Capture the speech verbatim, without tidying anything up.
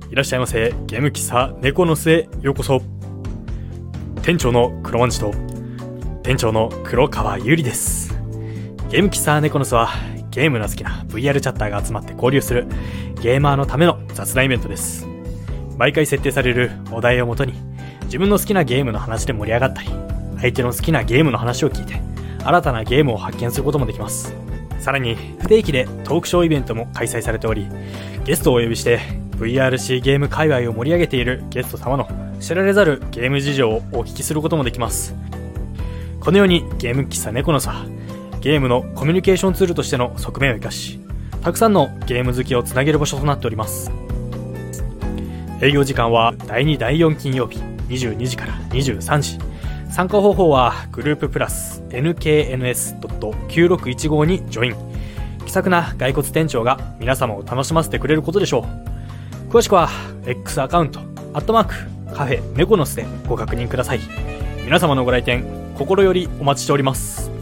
いらっしゃいませ。ゲーム喫茶猫の巣へようこそ。店長の黒万次と店長の黒川ゆりです。ゲーム喫茶猫の巣はゲームの好きな ブイアール チャッターが集まって交流するゲーマーのための雑談イベントです。毎回設定されるお題をもとに自分の好きなゲームの話で盛り上がったり、相手の好きなゲームの話を聞いて新たなゲームを発見することもできます。さらに不定期でトークショーイベントも開催されており、ゲストをお呼びして ブイアールシー ゲーム界隈を盛り上げているゲスト様の知られざるゲーム事情をお聞きすることもできます。このようにゲーム喫茶猫の巣はゲームのコミュニケーションツールとしての側面を生かし、たくさんのゲーム好きをつなげる場所となっております。営業時間はだいにだいよん金曜日にじゅうにじからにじゅうさんじ。参加方法はグループプラス エヌケーエヌエスドットきゅうろくいちご にジョイン。気さくな骸骨店長が皆様を楽しませてくれることでしょう。詳しくは X アカウントアットマークカフェ猫の巣でご確認ください。皆様のご来店心よりお待ちしております。